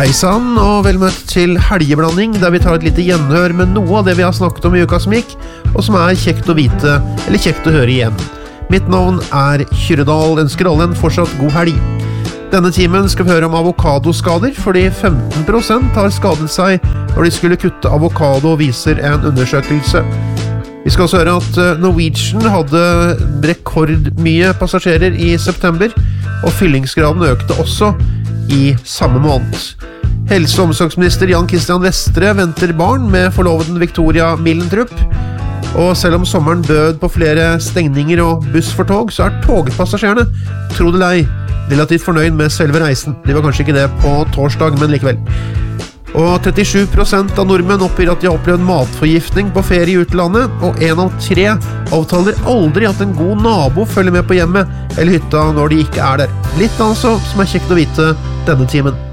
Hei sann, og vel møtt til helgeblanding, der vi tar et lite gjenhør med noe av det vi har snakket om i uka som gikk, og som kjekt å vite, eller kjekt å høre igjen. Mitt navn Kyrredal, ønsker alle en fortsatt god helg. Denne timen skal vi høre om avokadoskader, fordi 15% har skadet seg når de skulle kutte avokado, viser en undersøkelse. Vi skal også høre at Norwegian hadde rekordmye passasjerer i september, og fyllingsgraden økte også i samme måned. Helse- og omsorgsminister Jan Christian Vestre venter barn med forloveden Victoria Millentrup. Og selv om sommeren bød på flere stengninger og buss for tog, så togpassasjerene, tro det eller ei, relativt fornøyd med selve reisen. De var kanskje ikke det på torsdag, men likevel. Og 37% av nordmenn oppgir at de har opplevd matforgiftning på ferie i utlandet, og 1 av 3 avtaler aldri at en god nabo følger med på hjemmet eller hytta når de ikke der. Litt altså som kjekt å vite denne timen.